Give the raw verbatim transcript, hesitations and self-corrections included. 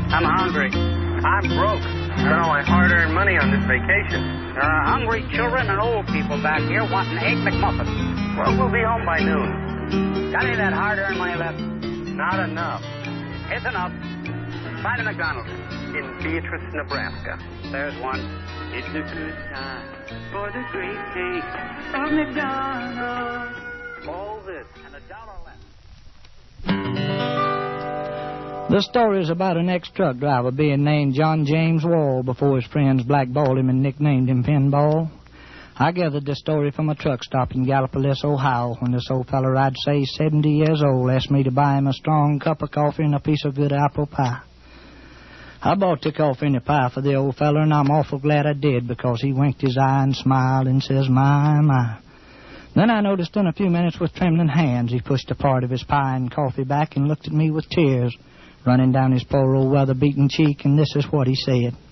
I'm hungry. I'm broke. Spent all my hard-earned money on this vacation. There are hungry children and old people back here wanting egg McMuffins. Well, we'll be home by noon. Got any of that hard-earned money left? Not enough. It's enough. Find a McDonald's. In Beatrice, Nebraska. There's one. It's a good time for the great taste of McDonald's. All this and a dollar less. The story is about an ex-truck driver being named John James Wall before his friends blackballed him and nicknamed him Pinball. I gathered this story from a truck stop in Gallipolis, Ohio, when this old feller, I'd say seventy years old, asked me to buy him a strong cup of coffee and a piece of good apple pie. I bought the coffee and the pie for the old feller, and I'm awful glad I did, because he winked his eye and smiled and says, my, my. Then I noticed in a few minutes with trembling hands he pushed a part of his pie and coffee back and looked at me with tears running down his poor old weather-beaten cheek, and this is what he said.